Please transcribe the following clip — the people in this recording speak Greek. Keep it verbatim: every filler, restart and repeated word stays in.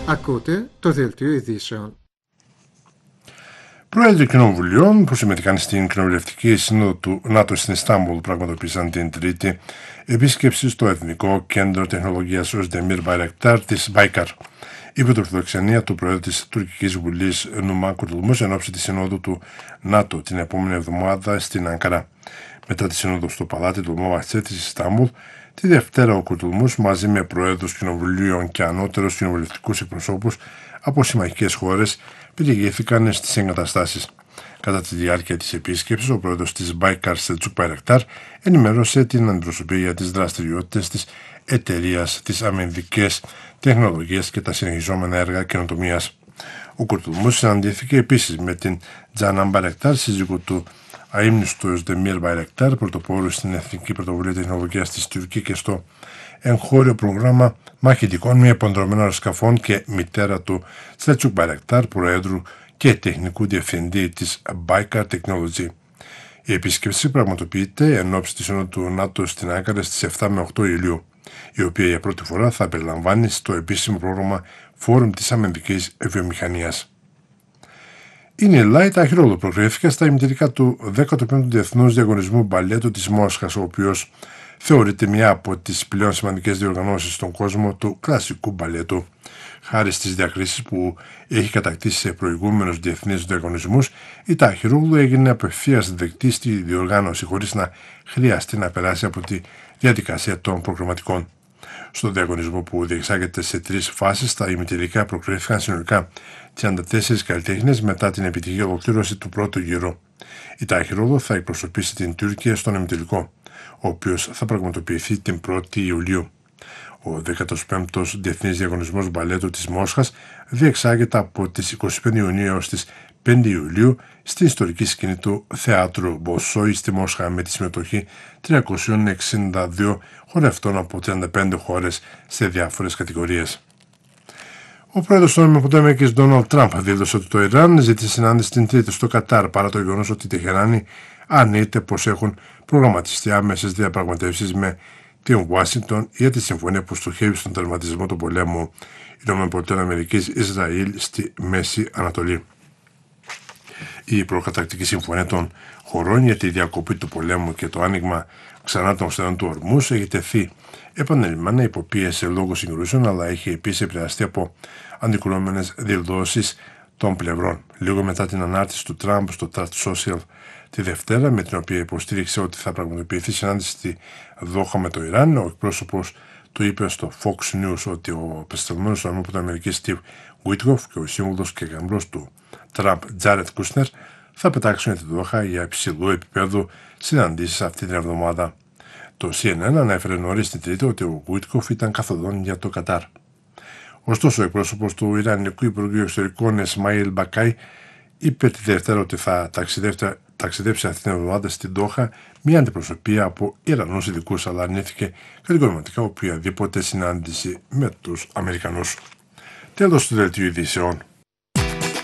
Ακούτε το Δελτίο Ειδήσεων. Πρόεδροι κοινοβουλίων που συμμετείχαν στην κοινοβουλευτική σύνοδο του ΝΑΤΟ στην Ιστάμπουλ πραγματοποίησαν την Τρίτη επίσκεψη στο Εθνικό Κέντρο Τεχνολογίας Οσδεμίρ Μπαϊρακτάρ της Μπάικαρ. Υπό την φιλοξενία του Προέδρου της Τουρκικής Βουλής Νούμα Κουρτουλμούς εν ώψη της Συνόδου του ΝΑΤΟ την επόμενη εβδομάδα στην Ανκαρά. Μετά τη Σύνοδο στο Παλάτι του Μόβαχτσε της Ιστάμπουλ, τη Δευτέρα ο Κουρτουλμούς μαζί με Προέδρους Κοινοβουλίων και ανώτερους κοινοβουλευτικούς εκπροσώπους από συμμαχικές χώρες πυρηγήθηκαν στις εγκαταστάσεις. Κατά τη διάρκεια της επίσκεψης, ο πρόεδρος της Μπάικαρ Σελτσούκ Μπαϊρακτάρ ενημέρωσε την αντιπροσωπεία για τις δραστηριότητες της εταιρείας, τις αμυντικές τεχνολογίες και τα συνεχιζόμενα έργα καινοτομίας. Ο Κουρτουλμούς συναντήθηκε επίσης με την Τζάναν Μπαϊρακτάρ, σύζυγο του αείμνηστου Οσδεμίρ Μπαϊρακτάρ, πρωτοπόρου στην Εθνική Πρωτοβουλία Τεχνολογίας της Τουρκίας και στο εγχώριο πρόγραμμα μαχητικών μη επανδρομένων αεροσκαφών και μητέρα του Σελτσούκ Μπαϊρακτάρ, προέδρου και τεχνικού διευθυντή της Baykar Technology. Η επίσκεψη πραγματοποιείται εν ώψη της Σύνοδου του ΝΑΤΟ στην Άνκαρα στις επτά με οκτώ Ιουλίου, η οποία για πρώτη φορά θα περιλαμβάνει στο επίσημο πρόγραμμα Φόρουμ της Αμυντικής Βιομηχανίας. Η Νιλάη Ταχυρόγλου προκρίθηκε στα ημιτελικά του δέκατου πέμπτου Διεθνούς Διαγωνισμού Μπαλέτου της Μόσχας, ο οποίος θεωρείται μια από τις πλέον σημαντικές διοργανώσεις στον κόσμο του κλασικού μπαλέτου. Χάρη στις διακρίσεις που έχει κατακτήσει σε προηγούμενους διεθνείς διαγωνισμούς, η Ταχυρόγλου έγινε απευθείας δεκτή στη διοργάνωση χωρίς να χρειαστεί να περάσει από τη διαδικασία των προκριματικών. Στο διαγωνισμό που διεξάγεται σε τρεις φάσεις, τα ημιτελικά προκρίθηκαν συνολικά τριάντα τέσσερις καλλιτέχνες μετά την επιτυχή ολοκλήρωση του πρώτου γύρου. Η Ταχυρόγλου θα εκπροσωπήσει την Τουρκία στον ημιτελικό, ο οποίος θα πραγματοποιηθεί την πρώτη Ιουλίου. Ο δέκατος πέμπτος Διεθνής Διαγωνισμός Μπαλέτου της Μόσχας διεξάγεται από τις είκοσι πέντε Ιουνίου έως τις πέντε Ιουλίου στην ιστορική σκηνή του Θεάτρου Μποσόη στη Μόσχα, με τη συμμετοχή τριακόσιων εξήντα δύο χορευτών από τριάντα πέντε χώρες σε διάφορες κατηγορίες. Ο πρόεδρος των ΗΠΑ Ντόναλντ Τραμπ δήλωσε ότι το Ιράν ζήτησε συνάντηση την Τρίτη στο Κατάρ, παρά το γεγονός ότι η Τεχεράνη αρνείται πως έχουν προγραμματιστεί άμεσες διαπραγματεύσεις με την Ουάσιγκτον για τη συμφωνία που στοχεύει στον τερματισμό του πολέμου ΗΠΑ Ισραήλ στη Μέση Ανατολή. Η προκαταρκτική συμφωνία των χωρών για τη διακοπή του πολέμου και το άνοιγμα ξανά των στενών του Ορμούς έχει τεθεί επανελειμμένα υπό πίεση λόγω συγκρούσεων, αλλά έχει επίσης επηρεαστεί από αντικρουόμενες δηλώσεις των πλευρών. Λίγο μετά την ανάρτηση του Τραμπ στο Truth Social τη Δευτέρα, με την οποία υποστήριξε ότι θα πραγματοποιηθεί συνάντηση στη Δόχα με το Ιράν, ο εκπρόσωπος του είπε στο Fox News ότι ο απεσταλμένος του ΗΠΑ Steve Witkoff και ο σύμβουλος και γαμπρός του Τραμπ Τζάρετ Κούσνερ θα πετάξουν τη Δόχα για υψηλού επίπεδου συναντήσεις αυτή την εβδομάδα. Το σι εν εν ανέφερε νωρίς την Τρίτη ότι ο Witkoff ήταν καθοδόν για το Κατάρ. Ωστόσο, ο εκπρόσωπος του Ιρανικού Υπουργείου Εξωτερικών Εσμαήλ Μπακάι είπε τη Δευτέρα ότι θα ταξιδέψει αυτή την εβδομάδα στην Δόχα μια αντιπροσωπεία από Ιρανούς ειδικούς, αλλά αρνήθηκε κατηγορηματικά οποιαδήποτε συνάντηση με τους Αμερικανούς. Τέλος του Δελτίου Ειδήσεων.